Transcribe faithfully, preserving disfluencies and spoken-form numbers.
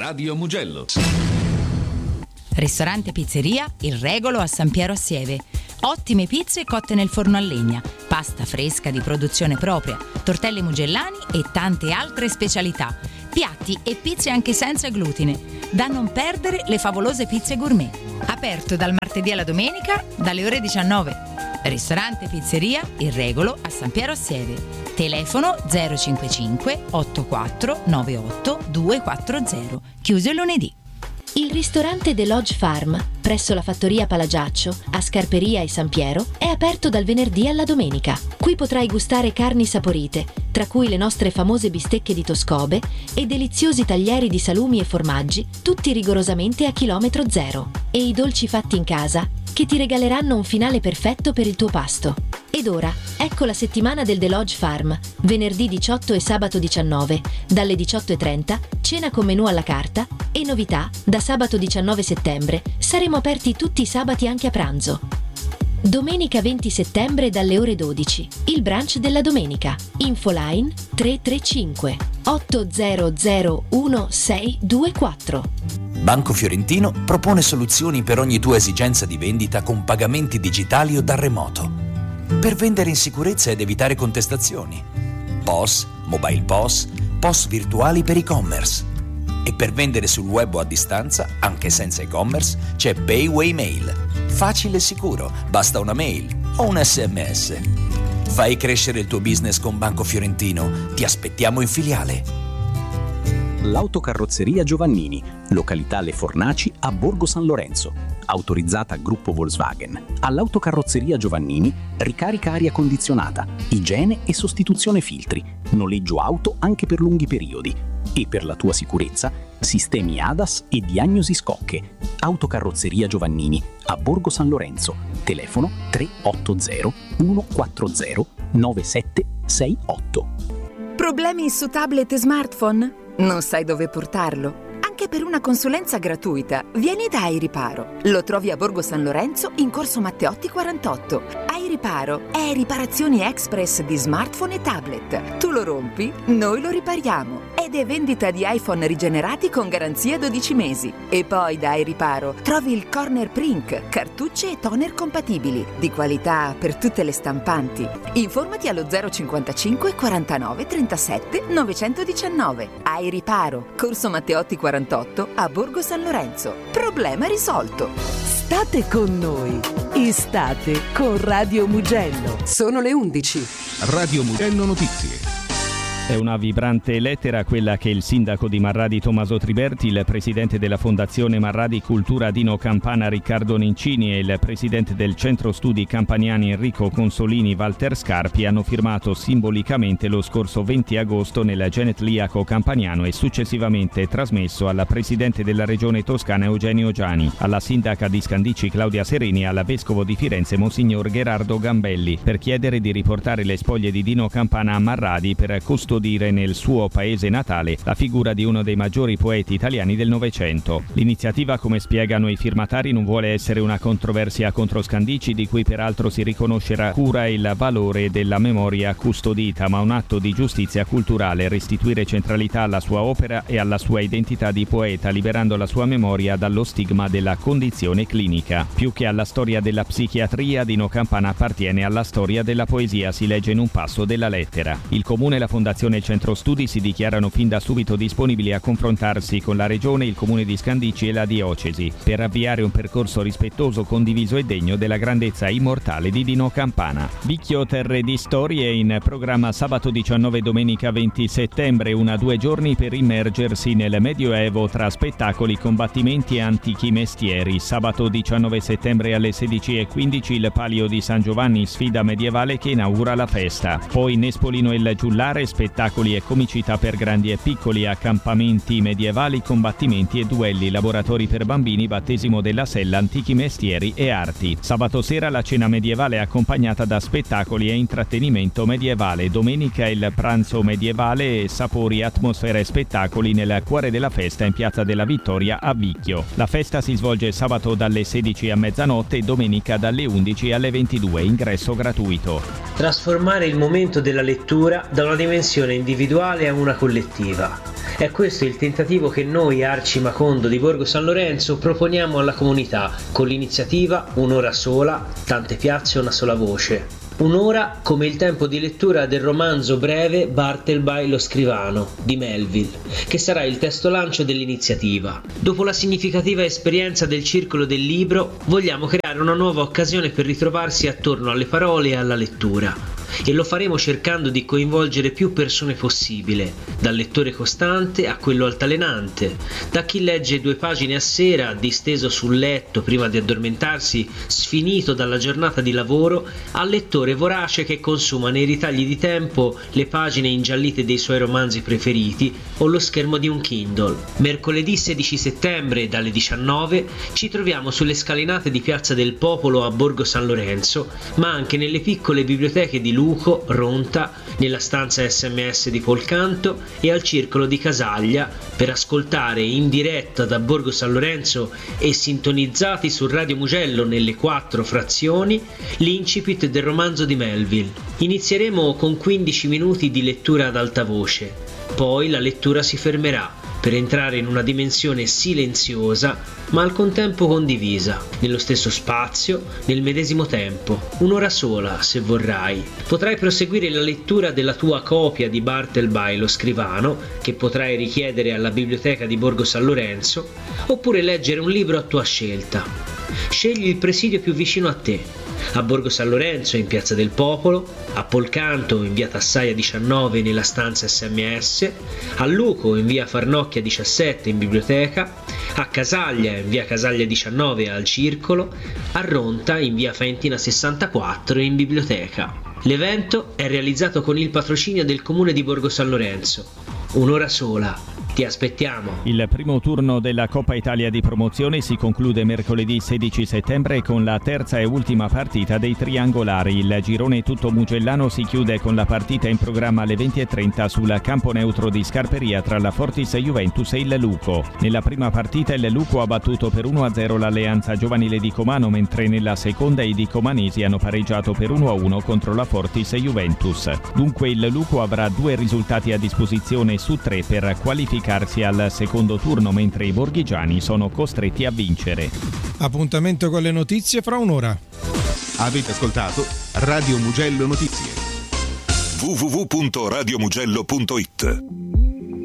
Radio Mugello. Ristorante Pizzeria Il Regolo a San Piero a Sieve. Ottime pizze cotte nel forno a legna, pasta fresca di produzione propria, tortelli mugellani e tante altre specialità. Piatti e pizze anche senza glutine. Da non perdere le favolose pizze gourmet. Aperto dal martedì alla domenica dalle ore diciannove. Ristorante Pizzeria Il Regolo a San Piero a Sieve. Telefono zero cinquantacinque ottantaquattro novantotto duecentoquaranta. Chiuso il lunedì. Il ristorante The Lodge Farm, presso la fattoria Palagiaccio, a Scarperia e San Piero, è aperto dal venerdì alla domenica. Qui potrai gustare carni saporite, tra cui le nostre famose bistecche di Toscobe e deliziosi taglieri di salumi e formaggi, tutti rigorosamente a chilometro zero. E i dolci fatti in casa, che ti regaleranno un finale perfetto per il tuo pasto. Ed ora, ecco la settimana del The Lodge Farm, venerdì diciotto e sabato diciannove, dalle diciotto e trenta, cena con menù alla carta e novità, da sabato diciannove settembre, saremo aperti tutti i sabati anche a pranzo. Domenica venti settembre dalle ore dodici, il brunch della domenica. Infoline tre tre cinque otto zero zero uno sei due quattro. Banco Fiorentino propone soluzioni per ogni tua esigenza di vendita con pagamenti digitali o da remoto. Per vendere in sicurezza ed evitare contestazioni. P O S, Mobile P O S, P O S virtuali per e-commerce. E per vendere sul web o a distanza, anche senza e-commerce, c'è PayWayMail. Facile e sicuro, basta una mail o un esse emme esse. Fai crescere il tuo business con Banco Fiorentino. Ti aspettiamo in filiale. L'Autocarrozzeria Giovannini, località Le Fornaci a Borgo San Lorenzo, autorizzata Gruppo Volkswagen. All'Autocarrozzeria Giovannini, ricarica aria condizionata, igiene e sostituzione filtri, noleggio auto anche per lunghi periodi e per la tua sicurezza, sistemi A D A S e diagnosi scocche. Autocarrozzeria Giovannini a Borgo San Lorenzo, telefono tre otto zero uno quattro zero nove sette sei otto. Problemi su tablet e smartphone? Non sai dove portarlo? Anche per una consulenza gratuita, vieni da iRiparo. Lo trovi a Borgo San Lorenzo in corso Matteotti quarantotto. iRiparo è riparazioni express di smartphone e tablet. Tu lo rompi, noi lo ripariamo. Ed è vendita di iPhone rigenerati con garanzia dodici mesi. E poi da iRiparo trovi il Corner Print, cartucce e toner compatibili, di qualità per tutte le stampanti. Informati allo zero cinquantacinque quarantanove trentasette novecentodiciannove. iRiparo, corso Matteotti quarantotto a Borgo San Lorenzo. Problema risolto. State con noi. Estate con Radio Mugello. Sono le undici. Radio Mugello Notizie. È una vibrante lettera quella che il sindaco di Marradi Tommaso Triberti, il presidente della Fondazione Marradi Cultura Dino Campana Riccardo Nencini e il presidente del Centro Studi Campaniani Enrico Consolini Walter Scarpi hanno firmato simbolicamente lo scorso venti agosto nel Genetliaco Campaniano e successivamente trasmesso alla presidente della regione toscana Eugenio Giani, alla sindaca di Scandicci Claudia Sereni e al vescovo di Firenze Monsignor Gherardo Gambelli per chiedere di riportare le spoglie di Dino Campana a Marradi per custodire nel suo paese natale la figura di uno dei maggiori poeti italiani del Novecento. L'iniziativa, come spiegano i firmatari, non vuole essere una controversia contro Scandicci, di cui peraltro si riconoscerà cura e il valore della memoria custodita, ma un atto di giustizia culturale, restituire centralità alla sua opera e alla sua identità di poeta, liberando la sua memoria dallo stigma della condizione clinica. Più che alla storia della psichiatria, Dino Campana appartiene alla storia della poesia, si legge in un passo della lettera. Il Comune e la Fondazione Centro Studi si dichiarano fin da subito disponibili a confrontarsi con la Regione, il Comune di Scandicci e la Diocesi per avviare un percorso rispettoso, condiviso e degno della grandezza immortale di Dino Campana. Vicchio Terre di Storie in programma sabato diciannove e domenica venti settembre, una due giorni per immergersi nel Medioevo tra spettacoli, combattimenti e antichi mestieri. Sabato diciannove settembre alle sedici e quindici il Palio di San Giovanni, sfida medievale che inaugura la festa. Poi Nespolino e il Giullare, spettacoli e comicità per grandi e piccoli, accampamenti medievali, combattimenti e duelli, laboratori per bambini, battesimo della sella, antichi mestieri e arti. Sabato sera la cena medievale accompagnata da spettacoli e intrattenimento medievale. Domenica il pranzo medievale e sapori, atmosfera e spettacoli nel cuore della festa in Piazza della Vittoria a Vicchio. La festa si svolge sabato dalle sedici a mezzanotte e domenica dalle undici alle ventidue, ingresso gratuito. Trasformare il momento della lettura da una dimensione un'azione individuale a una collettiva. È questo il tentativo che noi Arci Macondo di Borgo San Lorenzo proponiamo alla comunità con l'iniziativa Un'ora sola, tante piazze una sola voce. Un'ora come il tempo di lettura del romanzo breve Bartleby lo scrivano di Melville, che sarà il testo lancio dell'iniziativa. Dopo la significativa esperienza del Circolo del Libro, vogliamo creare una nuova occasione per ritrovarsi attorno alle parole e alla lettura. E lo faremo cercando di coinvolgere più persone possibile, dal lettore costante a quello altalenante, da chi legge due pagine a sera disteso sul letto prima di addormentarsi, sfinito dalla giornata di lavoro, al lettore vorace che consuma nei ritagli di tempo le pagine ingiallite dei suoi romanzi preferiti o lo schermo di un Kindle. Mercoledì sedici settembre dalle diciannove ci troviamo sulle scalinate di Piazza del Popolo a Borgo San Lorenzo, ma anche nelle piccole biblioteche di Luco, Ronta, nella stanza S M S di Polcanto e al Circolo di Casaglia per ascoltare in diretta da Borgo San Lorenzo e sintonizzati su Radio Mugello nelle quattro frazioni l'incipit del romanzo di Melville. Inizieremo con quindici minuti di lettura ad alta voce, poi la lettura si fermerà per entrare in una dimensione silenziosa ma al contempo condivisa, nello stesso spazio, nel medesimo tempo, un'ora sola se vorrai. Potrai proseguire la lettura della tua copia di Bartleby lo scrivano, che potrai richiedere alla biblioteca di Borgo San Lorenzo, oppure leggere un libro a tua scelta. Scegli il presidio più vicino a te. A Borgo San Lorenzo in Piazza del Popolo, a Polcanto in via Tassaia diciannove nella stanza S M S, a Luco in via Farnocchia diciassette in biblioteca, a Casaglia in via Casaglia diciannove al Circolo, a Ronta in via Faentina sessantaquattro in biblioteca. L'evento è realizzato con il patrocinio del Comune di Borgo San Lorenzo. Un'ora sola. Ti aspettiamo. Il primo turno della Coppa Italia di promozione si conclude mercoledì sedici settembre con la terza e ultima partita dei triangolari. Il girone tutto mugellano si chiude con la partita in programma alle venti e trenta sul campo neutro di Scarperia tra la Fortis Juventus e il Luco. Nella prima partita il Luco ha battuto per uno a zero l'Alleanza Giovanile di Comano, mentre nella seconda i dicomanesi hanno pareggiato per uno a uno contro la Fortis Juventus. Dunque il Luco avrà due risultati a disposizione su tre per qualificare al secondo turno, mentre i borghigiani sono costretti a vincere. Appuntamento con le notizie fra un'ora. Avete ascoltato Radio Mugello Notizie. w w w punto radio mugello punto it